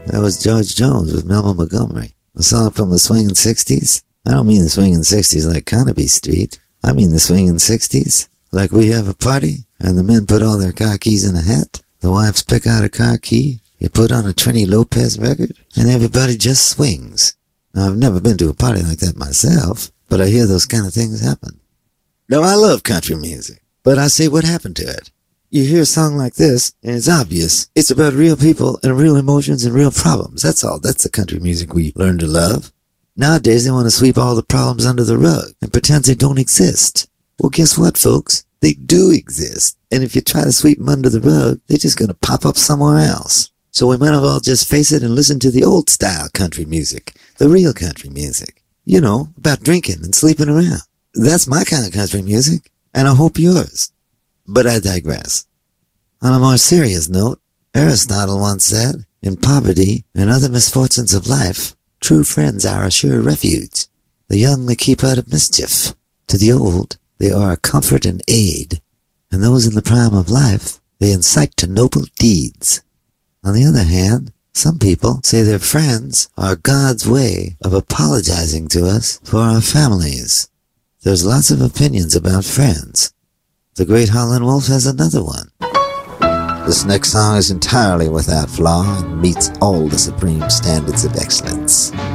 That was George Jones with Melba Montgomery. A song from the swinging 60s. I don't mean the swinging 60s like Carnaby Street. I mean the swinging 60s. Like we have a party, and the men put all their car keys in a hat. The wives pick out a car key. You put on a Trini Lopez record, and everybody just swings. Now, I've never been to a party like that myself, but I hear those kind of things happen. Now, I love country music, but I say what happened to it. You hear a song like this, and it's obvious. It's about real people and real emotions and real problems. That's all. That's the country music we learn to love. Nowadays, they want to sweep all the problems under the rug and pretend they don't exist. Well, guess what, folks? They do exist. And if you try to sweep them under the rug, they're just going to pop up somewhere else. So we might as well just face it and listen to the old style country music. The real country music. You know, about drinking and sleeping around. That's my kind of country music. And I hope yours. But I digress. On a more serious note, Aristotle once said, in poverty and other misfortunes of life, true friends are a sure refuge. The young they keep out of mischief. To the old, they are a comfort and aid. And those in the prime of life, they incite to noble deeds. On the other hand, some people say their friends are God's way of apologizing to us for our families. There's lots of opinions about friends. The great Howlin' Wolf has another one. This next song is entirely without flaw and meets all the supreme standards of excellence.